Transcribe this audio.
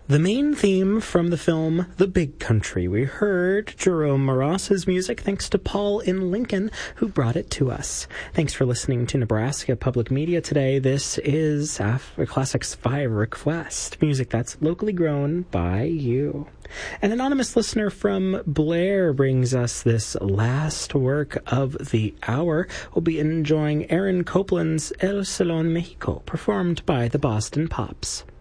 The main theme from the film The Big Country. We heard Jerome Moros's music thanks to Paul in Lincoln, who brought it to us. Thanks for listening to Nebraska Public Media today. This is After Classics 5 Request, music that's locally grown by you. An anonymous listener from Blair brings us this last work of the hour. We'll be enjoying Aaron Copland's El Salón Mexico, performed by the Boston Pops.